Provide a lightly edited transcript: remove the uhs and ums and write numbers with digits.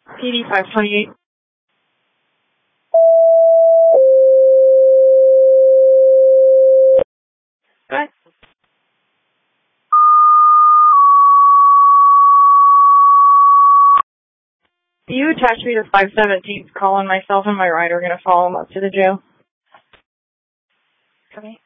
PD 528. Go ahead. You attach me to 517. Colin, myself, and my rider are going to follow him up to the jail. Okay.